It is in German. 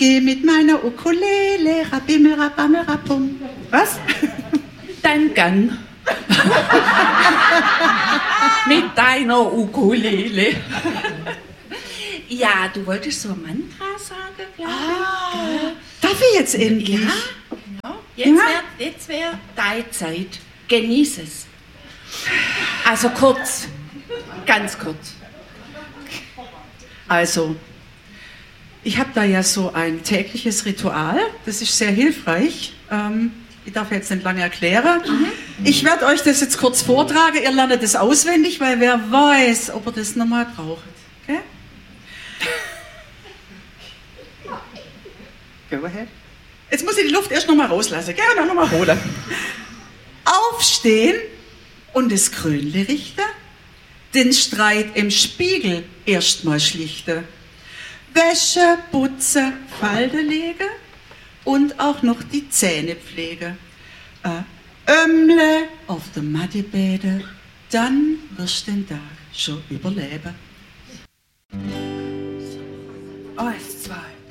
geh mit meiner Ukulele, rabimmel, rabammel, rabum. Was? Dein Gang. Mit deiner Ukulele. Ja, du wolltest so ein Mantra sagen, glaube ich. Darf ich jetzt endlich? Ja. Jetzt wär deine Zeit. Genieß es. Also kurz. Ganz kurz. Also, ich habe da ja so ein tägliches Ritual, das ist sehr hilfreich. Ich darf jetzt nicht lange erklären. Ich werde euch das jetzt kurz vortragen, ihr lernt das auswendig, weil wer weiß, ob ihr das nochmal braucht. Okay? Go ahead. Jetzt muss ich die Luft erst nochmal rauslassen, gell? Und nochmal holen. Aufstehen und das Krönle richten. Den Streit im Spiegel erstmal schlichten. Wäsche, Putze, Falde legen und auch noch die Zähne pflegen. Ömle auf der Matte bäden, dann wirst du den Tag schon überleben. Oh,